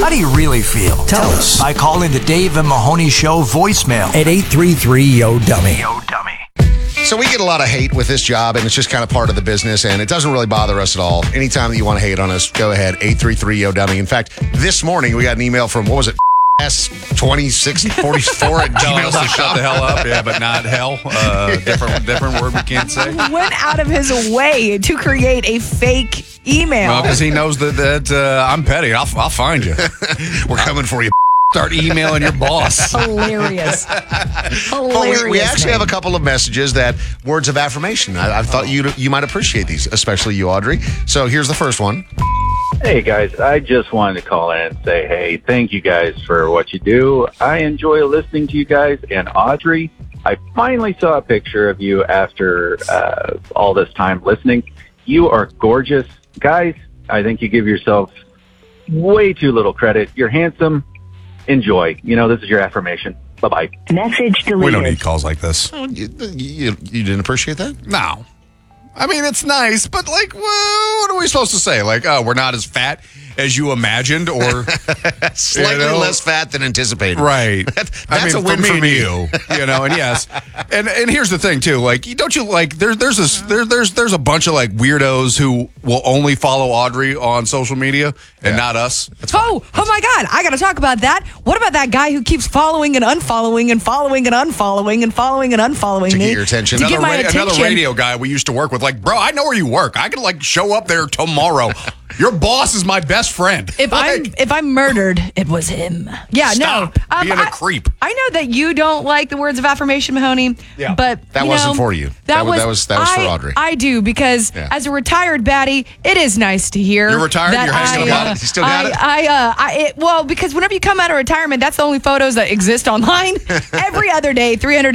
How do you really feel? Tell us. By calling the Dave and Mahoney Show voicemail At 833-YO-DUMMY. Yo, dummy. So we get a lot of hate with this job, and it's just kind of part of the business, and it doesn't really bother us at all. Anytime that you want to hate on us, go ahead, 833-YO-DUMMY. In fact, this morning we got an email from, what was it, S2644 at Tell us to shut gmail.com. the hell up, yeah, but not hell. Different word we can't say. Went out of his way to create a fake email. Well, because he knows that I'm petty. I'll find you. We're coming for you. Start emailing your boss. Hilarious. Well, we actually have a couple of messages that words of affirmation. I thought you might appreciate these, especially you, Audrey. So here's the first one. Hey guys, I just wanted to call in and say, hey, thank you guys for what you do. I enjoy listening to you guys. And Audrey, I finally saw a picture of you after all this time listening. You are gorgeous. Guys, I think you give yourself way too little credit. You're handsome. Enjoy. This is your affirmation. Bye-bye. Message deleted. We don't need calls like this. You didn't appreciate that? No. I mean, it's nice, but what are we supposed to say? Oh, we're not as fat as you imagined, or Slightly less fat than anticipated. right? That's a win for me. you. And yes, and here's the thing too. Don't you there's a bunch of weirdos who will only follow Audrey on social media and not us. Oh my God. I got to talk about that. What about that guy who keeps following and unfollowing and following and unfollowing and following and unfollowing To me? get your attention. To get my attention. Another radio guy we used to work with. Bro, I know where you work. I could show up there tomorrow. Your boss is my best friend. If I'm murdered, it was him. Yeah, Stop no. being a creep. I know that you don't like the words of affirmation, Mahoney. Yeah. But That wasn't for you. That was for Audrey. I do because as a retired baddie, it is nice to hear. You're retired? that You're hanging I, about it? You still got it? Well, because whenever you come out of retirement, that's the only photos that exist online. Every other day, 300